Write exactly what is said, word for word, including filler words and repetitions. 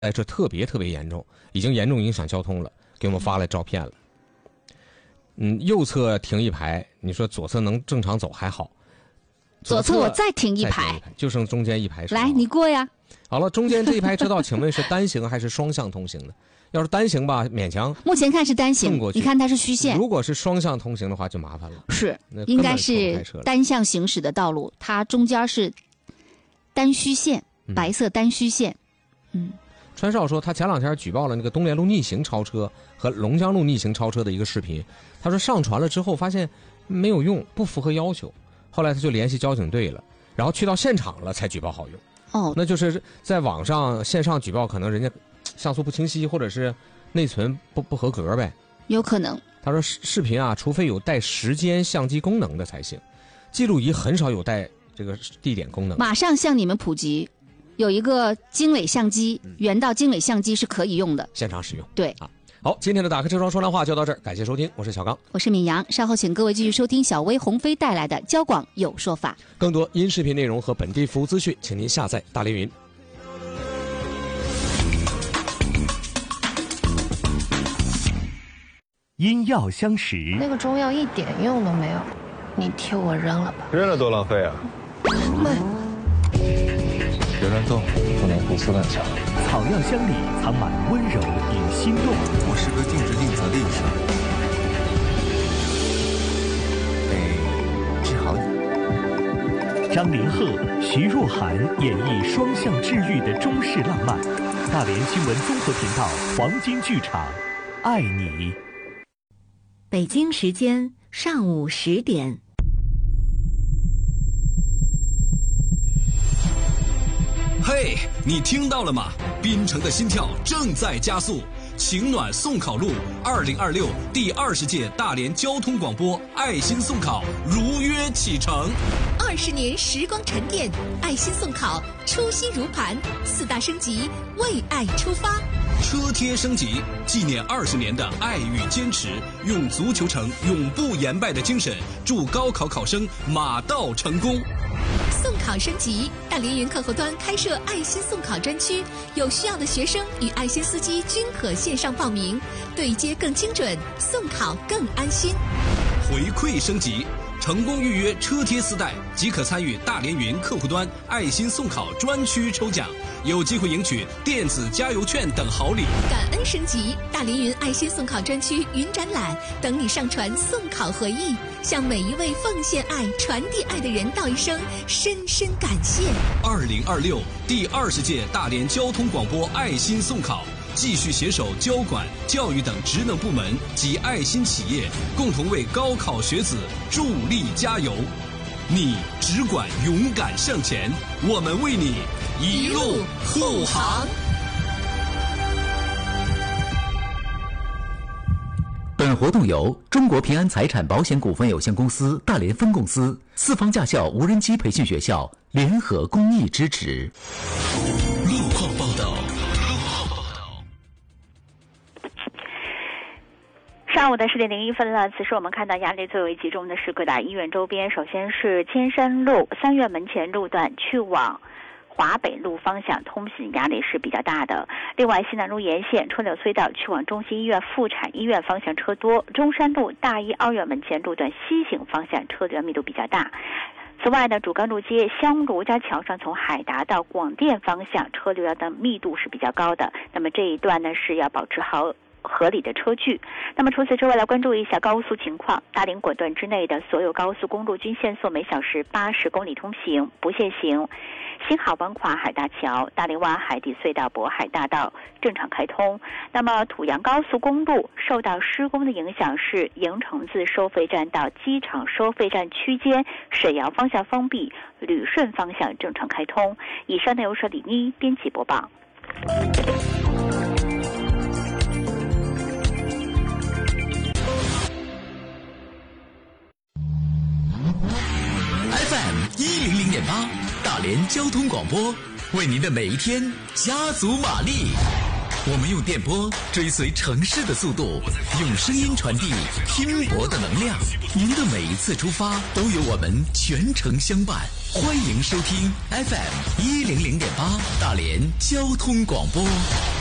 哎，这特别特别严重，已经严重影响交通了，给我们发来照片了。嗯，右侧停一排，你说左侧能正常走还好， 左侧我再停一排， 就剩中间一排车道。 来，你过呀。 好了，中间这一排车道，请问是单行还是双向通行的？要是单行吧，勉强。 目前看是单行，你看它是虚线。 如果是双向通行的话，就麻烦了。 是，应该是单向行驶的道路，它中间是单虚线，嗯、白色单虚线。嗯。 川少说，他前两天举报了那个东联路逆行超车和龙江路逆行超车的一个视频，他说上传了之后发现没有用，不符合要求，后来他就联系交警队了，然后去到现场了才举报好用。 哦， 那就是在网上线上举报，可能人家像素不清晰，或者是内存不不合格呗， 有可能。 他说视频啊，除非有带时间相机功能的才行，记录仪很少有带这个地点功能。 马上向你们普及。有一个经纬相机，原道经纬相机是可以用的， 现场使用。 对啊，好，今天的打开车窗说亮话就到这儿，感谢收听，我是小刚， 我是闵阳，稍后请各位继续收听小薇、鸿飞带来的交广有说法。 更多音视频内容和本地服务资讯，请您下载大连云。 因药相识， 那个中药一点用都没有，你替我扔了吧。 扔了多浪费啊！ 慢。 别乱动，不能胡思乱想。 草药香里藏满温柔与心动。 我是个尽职尽责的医生，得治好你。 张凌赫、徐若涵演绎双向治愈的中式浪漫。大连新闻综合频道黄金剧场，爱你。 北京时间上午十点。 嘿， hey, 你听到了吗？滨城的心跳正在加速。晴暖送考路二零二六第二十届大连交通广播爱心送考如约启程。 二十年时光沉淀，爱心送考初心如磐，四大升级，为爱出发。 车贴升级，纪念二十年的爱与坚持，用足球城永不言败的精神，祝高考考生马到成功。 送考升级，大连云客户端开设爱心送考专区，有需要的学生与爱心司机均可线上报名，对接更精准，送考更安心。 回馈升级，成功预约车贴丝带即可参与大连云客户端爱心送考专区抽奖，有机会赢取电子加油券等好礼。 感恩升级，大连云爱心送考专区云展览等你上传送考回忆，向每一位奉献爱、传递爱的人道一声深深感谢。 二零二六第二十届大连交通广播爱心送考，继续携手交管、教育等职能部门及爱心企业，共同为高考学子助力加油。你只管勇敢向前，我们为你一路护航。 本活动由中国平安财产保险股份有限公司大连分公司、四方驾校无人机培训学校联合公益支持。 路况报道。 上午的十点零一分了，此时我们看到压力最为集中的是各大医院周边，首先是千山路三院门前路段去往华北路方向通行压力是比较大的。另外，西南路沿线春柳隧道去往中心医院妇产医院方向车多，中山路大医二院门前路段西行方向车流密度比较大。此外呢，主干路街香卢家桥上从海达到广电方向车流量的密度是比较高的，那么这一段呢是要保持好合理的车距。那么除此之外，来关注一下高速情况。大连管段之内的所有高速公路均限速每小时八十公里通行，不限行。新好湾跨海大桥、大连湾海底隧道、渤海大道正常开通。那么土阳高速公路受到施工的影响，是营城自收费站到机场收费站区间沈阳方向封闭，旅顺方向正常开通。以上内容是李妮编辑播报。 F M 一零零点八，大连交通广播，为您的每一天加足马力。 我们用电波追随城市的速度，用声音传递拼搏的能量。您的每一次出发都有我们全程相伴。欢迎收听 F M 一零零点八大连交通广播。